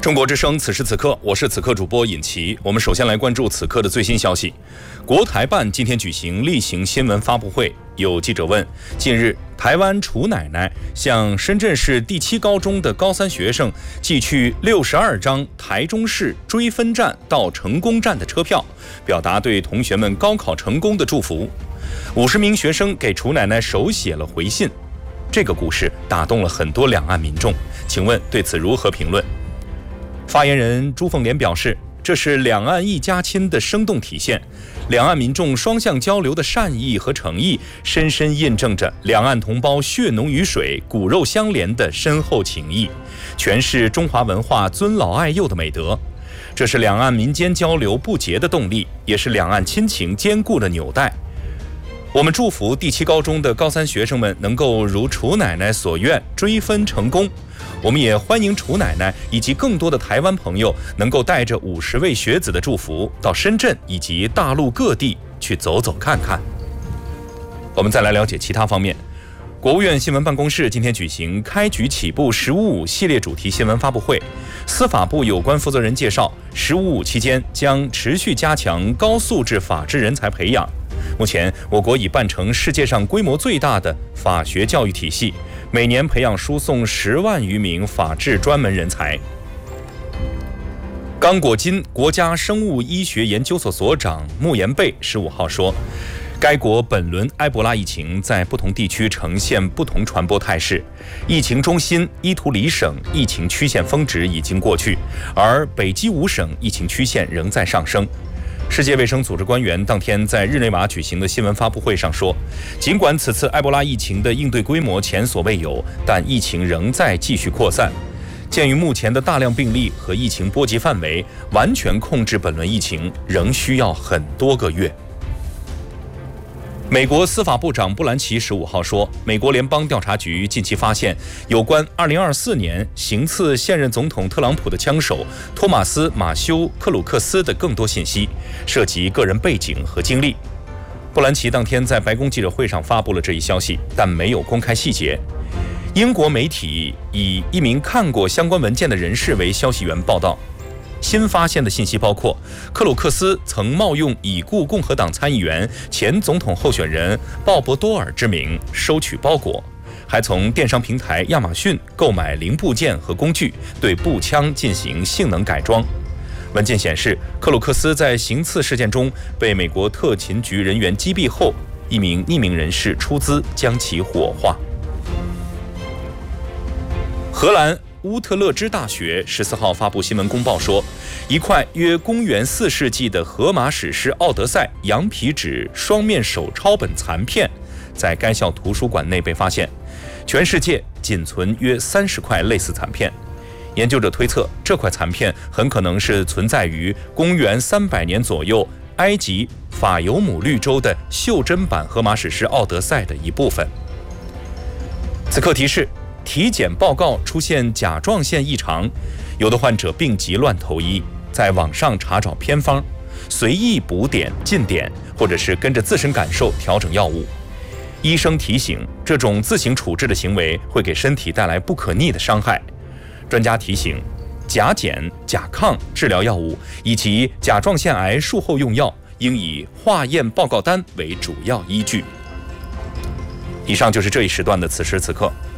中国之声，此时此刻，我是此刻主播尹奇。我们首先来关注此刻的最新消息。国台办今天举行例行新闻发布会，有记者问：近日，台湾楚奶奶向深圳市第7高中的高3学生寄去62张台中市追分站到成功站的车票，表达对同学们高考成功的祝福。50名学生给楚奶奶手写了回信。这个故事打动了很多两岸民众，请问对此如何评论？发言人朱凤莲表示，这是两岸一家亲的生动体现，两岸民众双向交流的善意和诚意，深深印证着两岸同胞血浓于水、骨肉相连的深厚情谊，诠释中华文化尊老爱幼的美德。这是两岸民间交流不竭的动力，也是两岸亲情坚固的纽带。我们祝福第7高中的高3学生们能够如楚奶奶所愿追分成功。我们也欢迎楚奶奶以及更多的台湾朋友能够带着50位学子的祝福到深圳以及大陆各地去走走看看。我们再来了解其他方面。国务院新闻办公室今天举行开局起步1055系列主题新闻发布会。司法部有关负责人介绍，1055期间将持续加强高素质法治人才培养。目前，我国已办成世界上规模最大的法学教育体系，每年培养输送10万余名法治专门人才。刚果金国家生物医学研究所所长穆延贝15号说，该国本轮埃博拉疫情在不同地区呈现不同传播态势，疫情中心伊图里省疫情曲线峰值已经过去，而北基伍省疫情曲线仍在上升。世界卫生组织官员当天在日内瓦举行的新闻发布会上说，尽管此次埃博拉疫情的应对规模前所未有，但疫情仍在继续扩散。鉴于目前的大量病例和疫情波及范围，完全控制本轮疫情仍需要很多个月。美国司法部长布兰奇15号说，美国联邦调查局近期发现有关2024年行刺现任总统特朗普的枪手托马斯·马修·克鲁克斯的更多信息，涉及个人背景和经历。布兰奇当天在白宫记者会上发布了这一消息，但没有公开细节。英国媒体以一名看过相关文件的人士为消息源报道，新发现的信息包括，克鲁克斯曾冒用已故共和党参议员、前总统候选人鲍勃多尔之名收取包裹，还从电商平台亚马逊购买零部件和工具，对步枪进行性能改装。文件显示，克鲁克斯在行刺事件中被美国特勤局人员击毙后，一名匿名人士出资将其火化。荷兰乌特勒支大学14号发布新闻公报说，一块约公元4世纪的荷马史诗《奥德赛》羊皮纸双面手抄本残片在该校图书馆内被发现，全世界仅存约30块类似残片。研究者推测，这块残片很可能是存在于公元300年左右埃及法尤姆律州的袖珍版荷马史诗《奥德赛》的一部分。此刻提示，体检报告出现甲状腺异常，有的患者病急乱投医，在网上查找偏方，随意补点进点，或者是跟着自身感受调整药物。医生提醒，这种自行处置的行为会给身体带来不可逆的伤害。专家提醒，甲减、甲亢治疗药物以及甲状腺癌术后用药应以化验报告单为主要依据。以上就是这一时段的此时此刻。